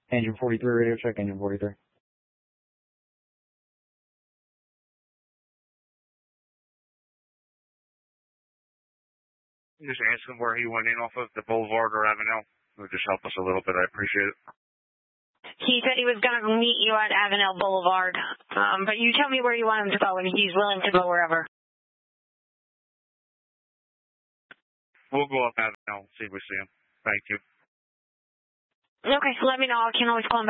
Engine 43, radio check, engine 43. Just ask him where he went in off of the Boulevard or Avenel. It would just help us a little bit. I appreciate it. He said he was going to meet you at Avenel Boulevard. But you tell me where you want him to go, and he's willing to go wherever. We'll go up Avenel and see if we see him. Thank you. Okay, let me know. I can always call him back.